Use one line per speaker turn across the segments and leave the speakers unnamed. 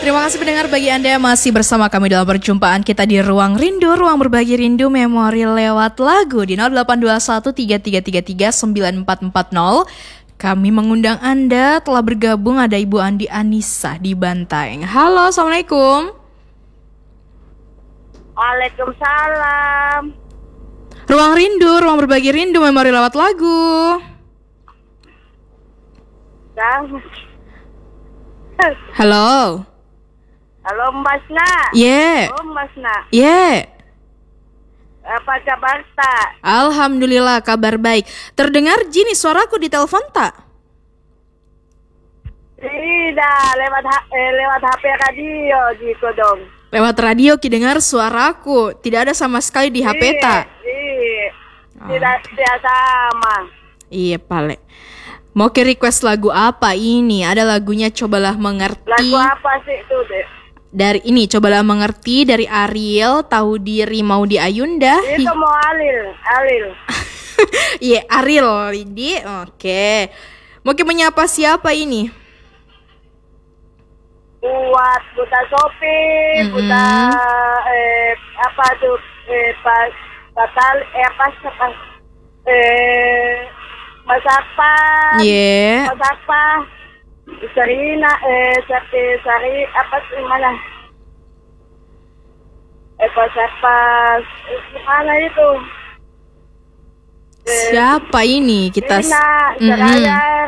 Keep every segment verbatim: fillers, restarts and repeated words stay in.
Terima kasih pendengar, bagi Anda yang masih bersama kami dalam perjumpaan kita di Ruang Rindu, Ruang Berbagi Rindu Memori lewat lagu di nol delapan dua satu tiga tiga tiga tiga sembilan empat empat nol. Kami mengundang Anda, telah bergabung ada Ibu Andi Anissa di Bantaeng. Halo, Assalamualaikum.
Waalaikumsalam.
Ruang Rindu, Ruang Berbagi Rindu Memori lewat lagu. Halo.
Halo Mbak Sna.
Yeah.
Halo Mbak Sna.
Yeah.
Apa kabar tak?
Alhamdulillah kabar baik. Terdengar Jini suaraku di telepon tak?
Tidak, lewat eh, lewat H P radio gitu dong.
Lewat radio ki dengar suaraku. Tidak ada sama sekali di H P tak?
Iya. Tidak tidak sama.
Iya pale. Mau ke request lagu apa ini? Ada lagunya Cobalah Mengerti.
Lagu apa sih itu deh?
Dari ini Cobalah Mengerti dari Ariel, Tahu Diri Mau di Ayunda.
Itu mau Alil, Alil.
Iya, Ariel ini. Oke. Mau ke menyapa siapa ini?
Buat Buta Sopi,
Mm-hmm.
Buta eh apa tuh eh pas batal eh apa apa eh Mas apa?
Iya.
Mas apa? Sarina, eh, Sati, Sari, apa sih mana? Eh, pas apa? Eh, Gimana itu? Eh,
Siapa ini? Kita
Rina,
Mm-mm.
Sarayar,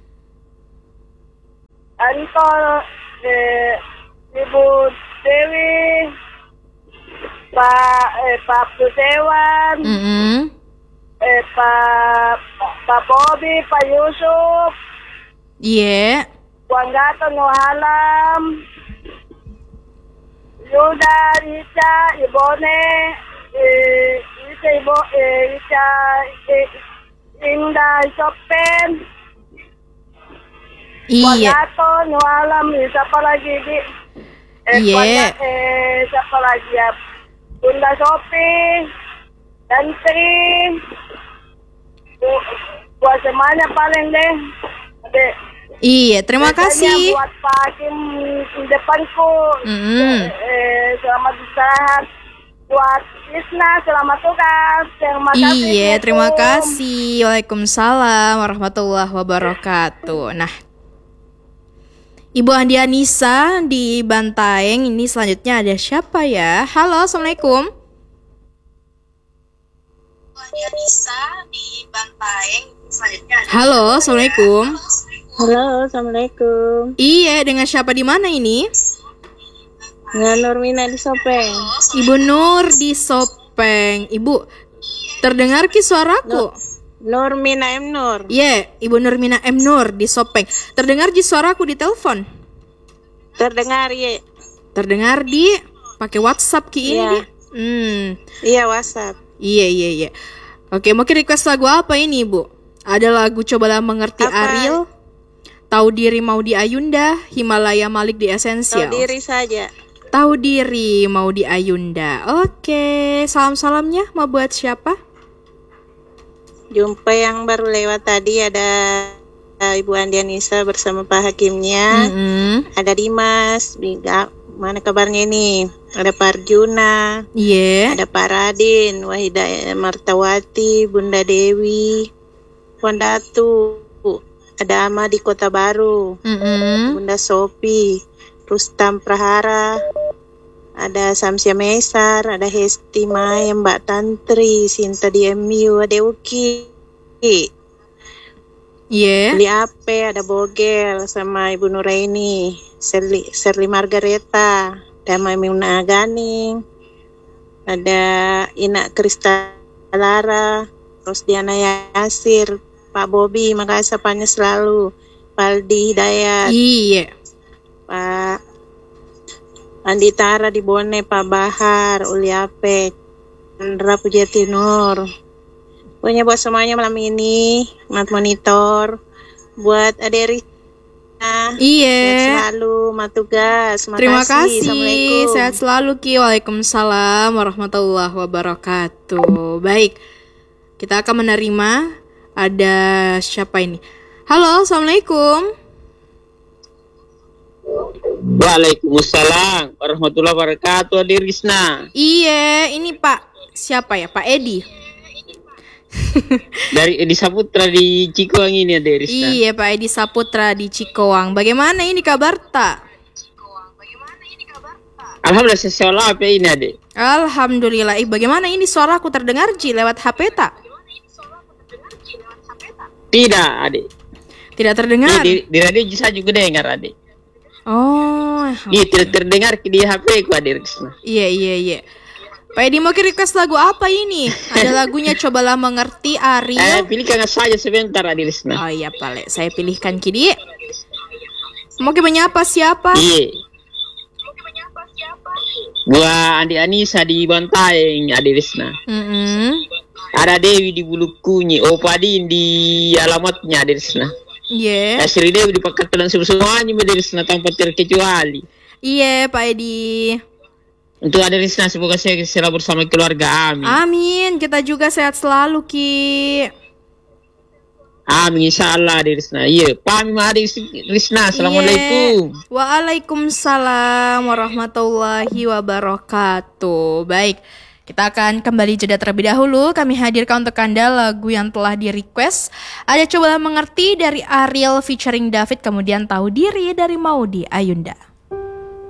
Antol, eh, Ibu Dewi, Pak, eh, Pak Susewan,
Mm-mm.
eh, Pak, Pak Bobi, Pak Yusuf,
Iya.
Juan Gato, Nohalam, Yuda, Ica, Ibone, eh, Ica, Ibo, eh, Ica, eh, Indah, Sopen, Juan
Iya.
Gato, Nohalam, eh, siapa lagi di? Eh,
Iya.
Juan Ga- eh, siapa lagi ya? Bunda Sopi, Dantri, Bu- buat semuanya paling deh. Deh.
Iya, terima
Biasanya
kasih.
buat Pak Hakim depanku.
Mm-hmm.
Eh, selamat istirahat. Buat Isna, selamat tugas. Terima kasih.
Iya, terima
Assalamualaikum.
kasih. Waalaikumsalam warahmatullahi wabarakatuh. Nah, Ibu Andi Anissa di Bantaeng. Ini selanjutnya ada siapa ya? Halo, Assalamualaikum. Ibu Andi Anissa di Bantaeng. Selanjutnya ada Halo, Assalamualaikum.
Halo, Assalamualaikum.
Iya, dengan siapa di mana ini?
Dengan Nurmina di Sopeng.
Ibu Nur di Sopeng. Ibu, terdengar ki suaraku?
Nurmina M. Nur.
Iya, yeah, Ibu Nurmina M. Nur di Sopeng. Terdengar di suaraku di telepon?
Terdengar ya?
Terdengar di pakai WhatsApp ki ini.
Iya.
Di? Hmm.
Iya, WhatsApp.
Iya, iya, iya. Oke, mau ki request lagu apa ini, Ibu? Ada lagu Cobalah Mengerti
Apa?
Ariel, Tahu Diri Mau di Ayunda, Himalaya Malik di
Tahu
Essential.
diri saja.
Tahu Diri Mau di Ayunda. Oke, salam-salamnya mau buat siapa?
Jumpa yang baru lewat tadi ada uh, Ibu Andi Anissa bersama Pak Hakimnya.
Mm-mm.
Ada Dimas. Biga, mana kabarnya ini? Ada Pak Arjuna.
Iya.
Ada Pak Radin, Wahida Martawati, Bunda Dewi, Wandatu. Ada Ama di Kota Baru.
Mm-mm.
Bunda Sopi, Rustam Prahara, ada Samsia Mesar, ada Hesti Maya, Mbak Tantri, Sinta di M U, ada Uki,
Iya.
Beli Ape, ada Bogel, sama Ibu Nuraini, Serli, Serli Margareta, ada Maimunah Ganing, ada Ina Kristalara, terus Diana Yasir, Pak Bobi, makasih sapanya selalu, Paldi Hidayat,
Iya.
Pak Andi Tara di Bone, Pak Bahar, Uli Ape, Chandra Pujati Nur. Pokoknya buat semuanya malam ini, mat monitor, buat Aderi,
Iya.
sehat selalu, mat tugas, makasih.
Terima kasih.
Assalamualaikum.
Sehat selalu Ki. Waalaikumsalam warahmatullahi wabarakatuh. Baik. Kita akan menerima ada siapa ini? Halo, Assalamualaikum.
Waalaikumsalam warahmatullahi wabarakatuh, Adik Risna.
Iya, ini Pak siapa ya? Pak Edi.
Dari Edi Saputra di Cikoang ini, Adik Risna.
Iya, Pak Edi Saputra di Cikoang. Bagaimana ini kabar tak?
Alhamdulillah sesuai apa ini, Adik?
Alhamdulillah. Eh, bagaimana ini suaraku terdengar Ji lewat H P tak?
Tidak, Adik.
Tidak terdengar.
Di, di radio bisa juga dengar, Adik.
Oh,
Iya, tidak terdengar di H P ku, Adik Risna.
iya iya iya. Pak Edi mau request lagu apa ini? Ada lagunya Cobalah Mengerti
Eh,
Ariel.
pilihkan saja sebentar, Adik Risna.
Oh iya, Pak Le. Saya pilihkan kini. Mau menyapa siapa?
Iya. Gua Andi Anissa di Bantaeng, Adik Risna.
Mm-mm.
Ada Dewi di Bulukunyi, Opa Din di alamatnya, Adik Risna.
Iya.
Yeah. Sri Dewi di Pakatan semuanya, Adik Risna, tanpa terkecuali.
Iya, Pak Edi.
Untuk Adik Risna, semoga saya selalu bersama keluarga, amin.
Amin. Kita juga sehat selalu, Ki.
Amin, insya Allah, Adik Risna. Iya, paham, Adik Risna. Assalamualaikum.
Iya. Waalaikumsalam warahmatullahi wabarakatuh. Baik, kita akan kembali jeda terlebih dahulu. Kami hadirkan untuk Anda lagu yang telah di-request. Ada Cobalah Mengerti dari Ariel featuring David, kemudian Tahu Diri dari Maudy Ayunda.